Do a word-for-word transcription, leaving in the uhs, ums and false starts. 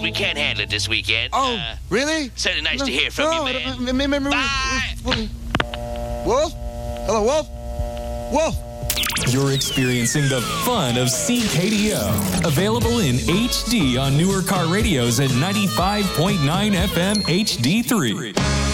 We can't handle it this weekend. Oh, uh, really? Certainly nice no, to hear from no, you, man. No, maybe, Bye. Wolf? Hello, Wolf? Wolf? You're experiencing the fun of C K D O. Available in H D on newer car radios at ninety-five point nine F M H D three.